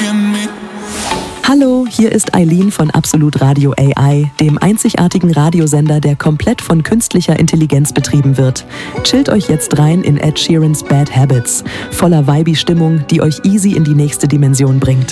Hallo, hier ist Eileen von Absolut Radio AI, dem einzigartigen Radiosender, der komplett von künstlicher Intelligenz betrieben wird. Chillt euch jetzt rein in Ed Sheerans Bad Habits, voller Vibe-Stimmung, die euch easy in die nächste Dimension bringt.